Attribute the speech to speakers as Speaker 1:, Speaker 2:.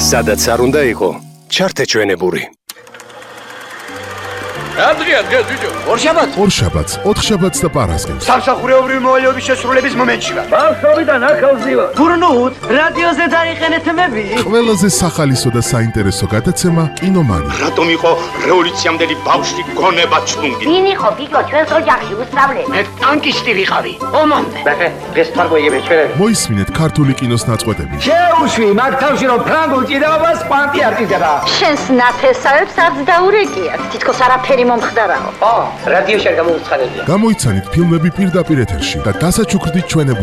Speaker 1: სადაც არ უნდა იყო, ჩართეჩვენებური.
Speaker 2: Adria, ბიჭო.
Speaker 3: ორშაბათს, ოთხშაბათს და პარასკევს.
Speaker 4: სამსახურეობრივი მოვალეობის შესრულების მომენტში ვარ.
Speaker 2: ბავშვობიდან ახალზი ვარ.
Speaker 5: გურნუთ, რადიოზე დაიყენეთ მები.
Speaker 3: ყველაზე სახალისო და საინტერესო გადაცემა კინომანი.
Speaker 4: რატომ იყო რევოლუციამდელი ბავშვი გონება ჩლუნგი?
Speaker 6: ვინ იყო ბიჭო ჩვენს ოჯახში უსწავლე?
Speaker 4: მე ტანკისტი ვიყავი.
Speaker 5: ომამდე.
Speaker 2: ბახე, დღეს თარგმნიები ჩვენები.
Speaker 3: მოისმინეთ ქართული კინოს ნაწყვეტები.
Speaker 2: შეუშვი, მაგ თავში რომ ფრანგულ ჭიდაობას კვანტი არ ჭიდება.
Speaker 6: შენს ნათესავებს არც დაურეკიათ. თითქოს არაფერი მომხდარაო.
Speaker 2: რადიოში არ გამოუცხადებია.
Speaker 3: გამოიცანით ფილმები პირდაპირ ეთერში და დასაჩუქრდით ჩვენებურ